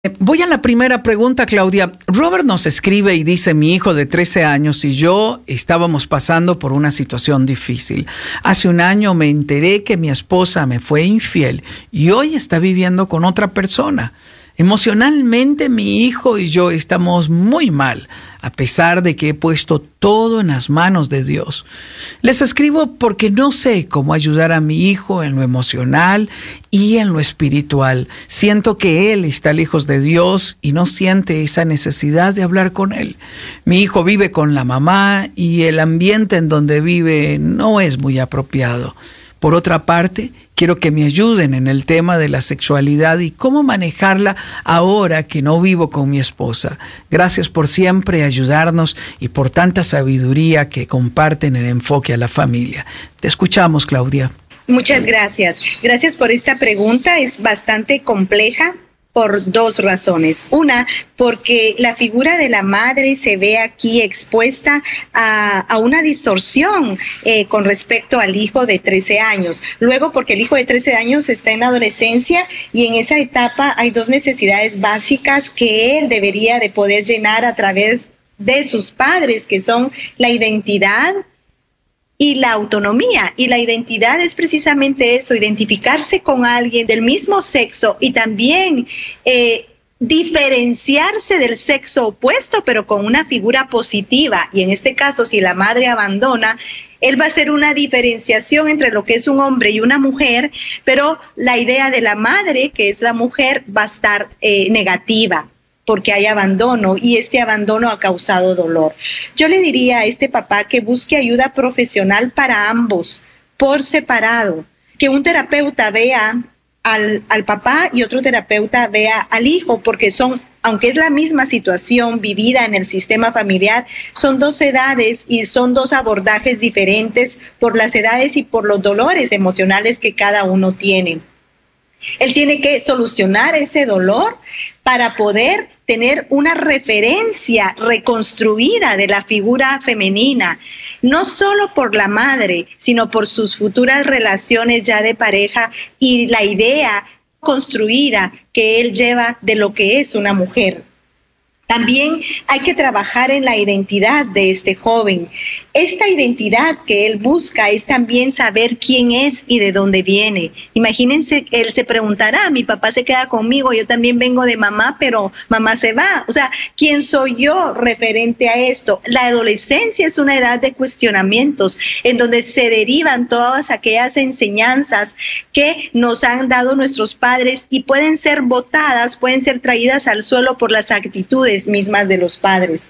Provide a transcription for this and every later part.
Voy a la primera pregunta, Claudia. Robert nos escribe y dice: mi hijo de 13 años y yo estábamos pasando por una situación difícil. Hace un año me enteré que mi esposa me fue infiel y hoy está viviendo con otra persona. Emocionalmente mi hijo y yo estamos muy mal, a pesar de que he puesto todo en las manos de Dios. Les escribo porque no sé cómo ayudar a mi hijo en lo emocional y en lo espiritual. Siento que él está lejos de Dios y no siente esa necesidad de hablar con él. Mi hijo vive con la mamá y el ambiente en donde vive no es muy apropiado. Por otra parte, quiero que me ayuden en el tema de la sexualidad y cómo manejarla ahora que no vivo con mi esposa. Gracias por siempre ayudarnos y por tanta sabiduría que comparten en Enfoque a la Familia. Te escuchamos, Claudia. Muchas gracias. Gracias por esta pregunta. Es bastante compleja por dos razones. Una, porque la figura de la madre se ve aquí expuesta a una distorsión con respecto al hijo de 13 años. Luego, porque el hijo de 13 años está en la adolescencia y en esa etapa hay dos necesidades básicas que él debería de poder llenar a través de sus padres, que son la identidad y la autonomía. Y la identidad es precisamente eso, identificarse con alguien del mismo sexo y también diferenciarse del sexo opuesto, pero con una figura positiva. Y en este caso, si la madre abandona, él va a hacer una diferenciación entre lo que es un hombre y una mujer, pero la idea de la madre, que es la mujer, va a estar negativa, porque hay abandono y este abandono ha causado dolor. Yo le diría a este papá que busque ayuda profesional para ambos, por separado, que un terapeuta vea al papá y otro terapeuta vea al hijo, porque aunque es la misma situación vivida en el sistema familiar, son dos edades y son dos abordajes diferentes por las edades y por los dolores emocionales que cada uno tiene. Él tiene que solucionar ese dolor para poder tener una referencia reconstruida de la figura femenina, no solo por la madre, sino por sus futuras relaciones ya de pareja y la idea construida que él lleva de lo que es una mujer. También hay que trabajar en la identidad de este joven. Esta identidad que él busca es también saber quién es y de dónde viene. Imagínense, él se preguntará: mi papá se queda conmigo, yo también vengo de mamá, pero mamá se va. O sea, ¿quién soy yo referente a esto? La adolescencia es una edad de cuestionamientos en donde se derivan todas aquellas enseñanzas que nos han dado nuestros padres y pueden ser botadas, pueden ser traídas al suelo por las actitudes mismas de los padres.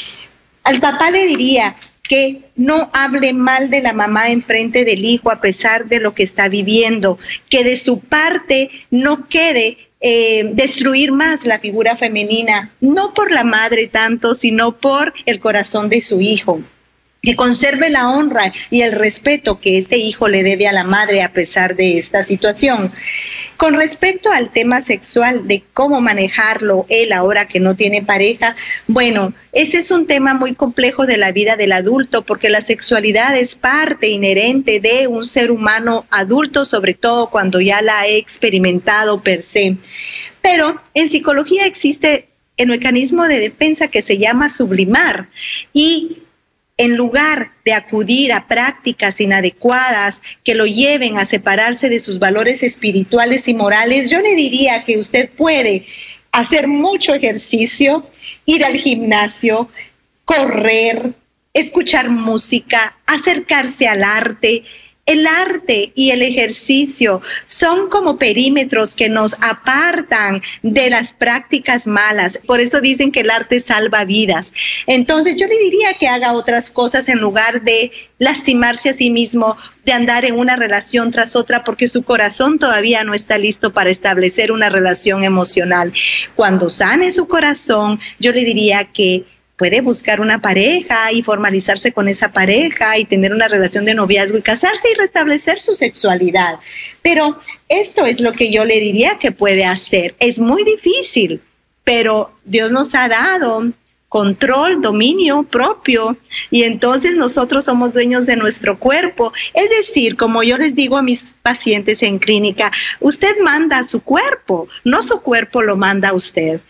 Al papá le diría que no hable mal de la mamá en frente del hijo a pesar de lo que está viviendo, que de su parte no quede destruir más la figura femenina, no por la madre tanto, sino por el corazón de su hijo. Que conserve la honra y el respeto que este hijo le debe a la madre a pesar de esta situación. Con respecto al tema sexual, de cómo manejarlo él ahora que no tiene pareja, bueno, ese es un tema muy complejo de la vida del adulto, porque la sexualidad es parte inherente de un ser humano adulto, sobre todo cuando ya la ha experimentado per se. Pero en psicología existe el mecanismo de defensa que se llama sublimar, y en lugar de acudir a prácticas inadecuadas que lo lleven a separarse de sus valores espirituales y morales, yo le diría que usted puede hacer mucho ejercicio, ir al gimnasio, correr, escuchar música, acercarse al arte. El arte y el ejercicio son como perímetros que nos apartan de las prácticas malas. Por eso dicen que el arte salva vidas. Entonces yo le diría que haga otras cosas en lugar de lastimarse a sí mismo, de andar en una relación tras otra, porque su corazón todavía no está listo para establecer una relación emocional. Cuando sane su corazón, yo le diría que puede buscar una pareja y formalizarse con esa pareja y tener una relación de noviazgo y casarse y restablecer su sexualidad. Pero esto es lo que yo le diría que puede hacer. Es muy difícil, pero Dios nos ha dado control, dominio propio, y entonces nosotros somos dueños de nuestro cuerpo. Es decir, como yo les digo a mis pacientes en clínica, usted manda a su cuerpo, no su cuerpo lo manda a usted.